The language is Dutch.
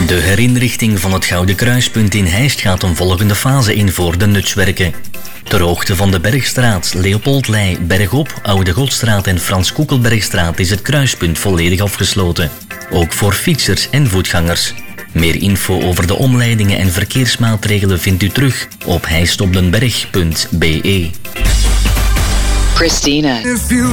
De herinrichting van het Gouden Kruispunt in Heist gaat een volgende fase in voor de nutswerken. Ter hoogte van de Bergstraat, Leopoldlei, Bergop, Oude Godstraat en Frans Koekelbergstraat is het kruispunt volledig afgesloten. Ook voor fietsers en voetgangers. Meer info over de omleidingen en verkeersmaatregelen vindt u terug op heistopdenberg.be. Christina.